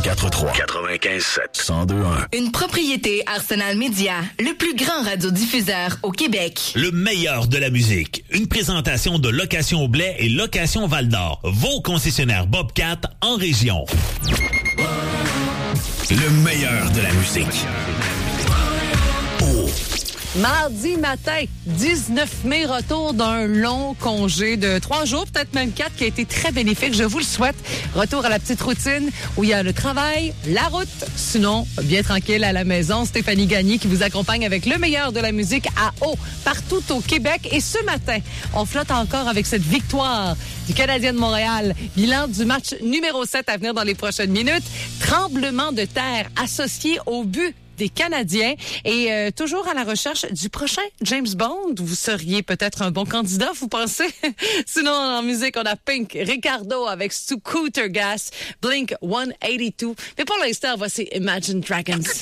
93.7 102.1. Une propriété Arsenal Média, le plus grand radiodiffuseur au Québec. Le meilleur de la musique. Une présentation de Location Blais et Location Val-d'Or. Vos concessionnaires Bobcat en région. Le meilleur de la musique. Mardi matin, 19 mai, retour d'un long congé de 3 jours, peut-être même 4, qui a été très bénéfique. Je vous le souhaite. Retour à la petite routine où il y a le travail, la route. Sinon, bien tranquille à la maison. Stéphanie Gagné qui vous accompagne avec le meilleur de la musique à eau partout au Québec. Et ce matin, on flotte encore avec cette victoire du Canadien de Montréal. Bilan du match numéro 7 à venir dans les prochaines minutes. Tremblement de terre associé au but des Canadiens et toujours à la recherche du prochain James Bond. Vous seriez peut-être un bon candidat, vous pensez? Sinon, en musique, on a Pink, Ricardo avec Scooter Gas, Blink 182. Mais pour l'instant, voici Imagine Dragons.